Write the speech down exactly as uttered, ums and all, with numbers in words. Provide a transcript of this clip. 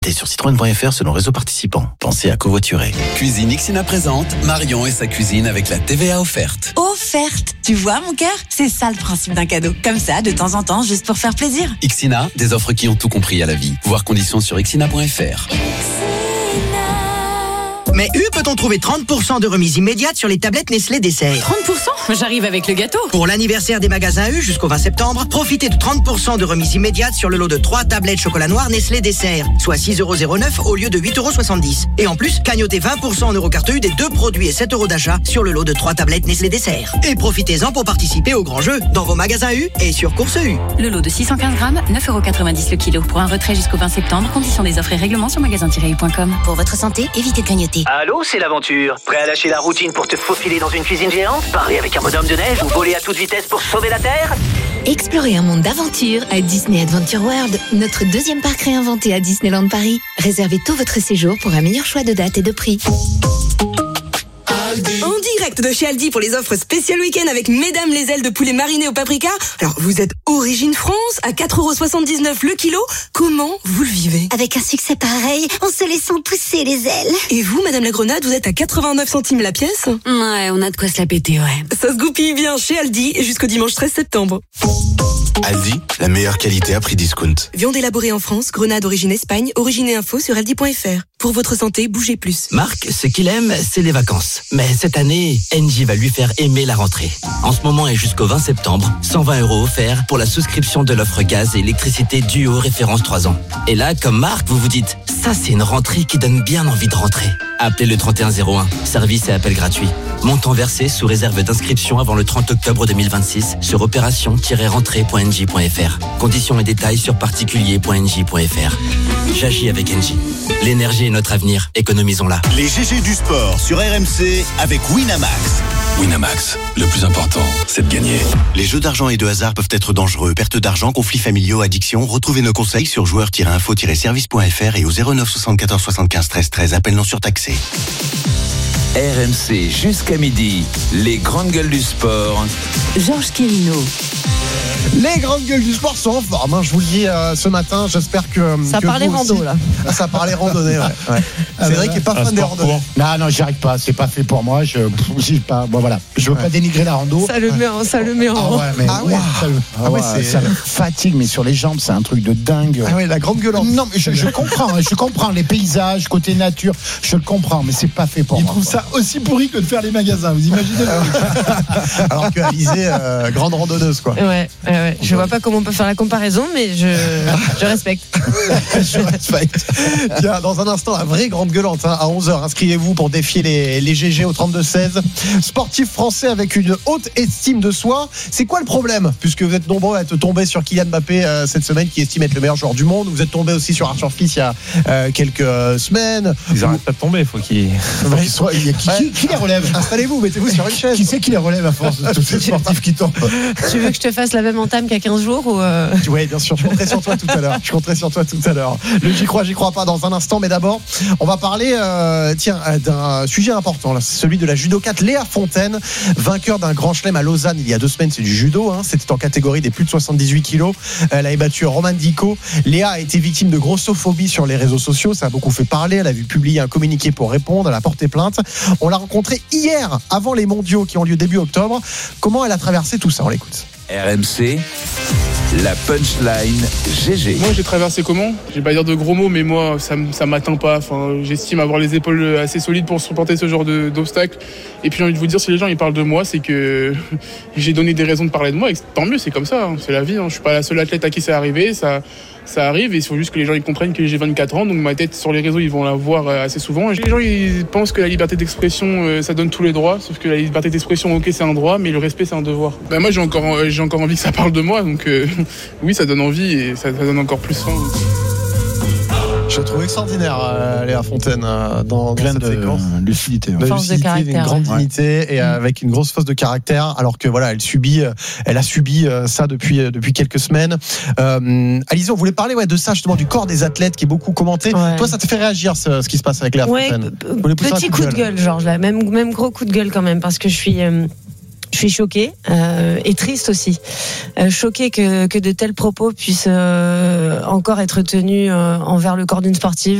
Et sur citroën point f r selon réseau participant. Pensez à covoiturer. Cuisine Ixina présente Marion et sa cuisine avec la T V A offerte. Offerte. Tu vois mon cœur, c'est ça le principe d'un cadeau. Comme ça, de temps en temps, juste pour faire plaisir. Ixina, des offres qui ont tout compris à la vie. Voir conditions sur ixina point f r. Mais U peut-on trouver trente pour cent de remise immédiate sur les tablettes Nestlé Dessert. trente pour cent? J'arrive avec le gâteau. Pour l'anniversaire des magasins U jusqu'au vingt septembre, profitez de trente pour cent de remise immédiate sur le lot de trois tablettes chocolat noir Nestlé Dessert, soit six euros zéro neuf au lieu de huit euros soixante-dix. Et en plus, cagnotez vingt pour cent en Eurocarte U des deux produits et sept euros d'achat sur le lot de trois tablettes Nestlé Dessert. Et profitez-en pour participer au grand jeu dans vos magasins U et sur Course U. Le lot de six cent quinze grammes, neuf euros quatre-vingt-dix le kilo. Pour un retrait jusqu'au vingt septembre, conditions des offres et règlements sur magasin tiret u point com. Pour votre santé, évitez de grignoter. Allô, c'est l'aventure. Prêt à lâcher la routine pour te faufiler dans une cuisine géante? Parler avec un bonhomme de neige ou voler à toute vitesse pour sauver la Terre? Explorez un monde d'aventure à Disney Adventure World, notre deuxième parc réinventé à Disneyland Paris. Réservez tôt votre séjour pour un meilleur choix de date et de prix. En direct de chez Aldi pour les offres spéciales week-end avec Mesdames les ailes de poulet mariné au paprika. Alors, vous êtes origine France à quatre euros soixante-dix-neuf le kilo. Comment vous le vivez? Avec un succès pareil, en se laissant pousser les ailes. Et vous, Madame la Grenade, vous êtes à quatre-vingt-neuf centimes la pièce? Ouais, on a de quoi se la péter, ouais. Ça se goupille bien chez Aldi jusqu'au dimanche treize septembre. Aldi, la meilleure qualité à prix discount. Viande élaborée en France, Grenade origine Espagne, origine et info sur aldi point f r. Pour votre santé, bougez plus. Marc, ce qu'il aime, c'est les vacances. Mais cette année, Engie va lui faire aimer la rentrée. En ce moment et jusqu'au vingt septembre, cent vingt euros offerts pour la souscription de l'offre gaz et électricité Duo référence trois ans. Et là, comme Marc, vous vous dites, ça c'est une rentrée qui donne bien envie de rentrer. Appelez le trente et un zéro un, service et appel gratuit. Montant versé sous réserve d'inscription avant le trente octobre deux mille vingt-six sur opération tiret rentrée point engie point f r. Conditions et détails sur particulier point engie point f r. J'agis avec Engie. L'énergie est notre avenir, économisons-la. Les G G du sport sur R M C avec Winamax. Winamax, le plus important, c'est de gagner. Les jeux d'argent et de hasard peuvent être dangereux. Perte d'argent, conflits familiaux, addiction. Retrouvez nos conseils sur joueurs tiret info tiret service point f r et au zéro neuf soixante-quatorze soixante-quinze treize treize. Appel non surtaxé. R M C jusqu'à midi, les grandes gueules du sport. Georges Quirino. Les grandes gueules du sport sont en forme, hein, je vous le dis euh, ce matin, j'espère que... Ça que parlait rando aussi. là. Ça parlait randonnée, ouais. ouais. C'est vrai qu'il n'est pas fan des randonnées. Non, non, j'y arrive pas, c'est pas fait pour moi, je ne pas, bon, voilà. je veux ouais. pas dénigrer la rando. Ça le met en... Ça le met en... Ah ouais, mais ah ouais, wow. ça, ah ouais, ouais, ça me fatigue, mais sur les jambes, c'est un truc de dingue. Ah ouais, la grande gueule. Non, mais je, je comprends, je comprends les paysages, côté nature, je le comprends, mais c'est pas fait pour Il moi. Il trouve quoi. Ça aussi pourri que de faire les magasins, vous imaginez. Alors que Alizé, euh, grande randonneuse, quoi. Ouais, ouais, ouais. Je vois pas comment on peut faire la comparaison, mais je, je respecte. Je respecte. Tiens, dans un instant, la vraie grande gueulante, hein, à onze heures. Inscrivez-vous pour défier les, les G G au trente-deux seize. Sportif français avec une haute estime de soi. C'est quoi le problème? Puisque vous êtes nombreux à être tombés sur Kylian Mbappé euh, cette semaine, qui estime être le meilleur joueur du monde. Vous êtes tombés aussi sur Arthur Fils il y a euh, quelques euh, semaines. Ils n'arrêtent pas de tomber, il faut qu'ils. Faut qu'ils soient... Qui, qui, qui, qui les relève? Installez-vous, mettez-vous sur une chaise. Qui c'est qui les relève à force de tous ces sportifs qui tombent? Tu veux que je te fasse la même entame qu'à quinze jours ou euh... Oui, bien sûr, je compterai sur toi tout à l'heure. Je compterai sur toi tout à l'heure. Le j'y crois, j'y crois pas dans un instant, mais d'abord, on va parler euh, tiens, d'un sujet important, là, c'est celui de la judokate Léa Fontaine, vainqueur d'un grand chelem à Lausanne il y a deux semaines, c'est du judo, hein, c'était en catégorie des plus de soixante-dix-huit kilos. Elle a battu Roman Dico. Léa a été victime de grossophobie sur les réseaux sociaux, ça a beaucoup fait parler, elle a vu publier un communiqué pour répondre, elle a porté plainte. On l'a rencontrée hier, avant les mondiaux qui ont lieu début octobre. Comment elle a traversé tout ça? On l'écoute. R M C, la punchline G G. Moi j'ai traversé comment? Je vais pas dire de gros mots, mais moi ça, ça m'atteint pas. Enfin, j'estime avoir les épaules assez solides pour supporter ce genre de, d'obstacles. Et puis j'ai envie de vous dire, si les gens ils parlent de moi, c'est que j'ai donné des raisons de parler de moi. Et tant mieux, c'est comme ça, hein, c'est la vie. Hein. Je suis pas la seule athlète à qui c'est arrivé. Ça, ça arrive et il faut juste que les gens ils comprennent que j'ai vingt-quatre ans, donc ma tête sur les réseaux ils vont la voir assez souvent. Les gens ils pensent que la liberté d'expression ça donne tous les droits, sauf que la liberté d'expression, ok, c'est un droit, mais le respect c'est un devoir. Ben moi j'ai encore j'ai encore envie que ça parle de moi, donc euh, oui, ça donne envie et ça, ça donne encore plus faim. Je trouve extraordinaire euh, Léa Fontaine euh, dans, dans cette de séquence. Lucidité, de force lucidité, de caractère, d'une grande ouais. dignité et euh, avec une grosse force de caractère, alors que voilà, elle subit, euh, elle a subi euh, ça depuis euh, depuis quelques semaines. Euh, Alizé, on voulait parler ouais de ça justement, du corps des athlètes qui est beaucoup commenté. Ouais. Toi, ça te fait réagir ce, ce qui se passe avec Léa ouais, Fontaine? p- Petit coup de gueule, Georges, là, même même gros coup de gueule quand même, parce que je suis. Euh... Je suis choquée euh, et triste aussi. Euh, choquée que, que de tels propos puissent euh, encore être tenus euh, envers le corps d'une sportive.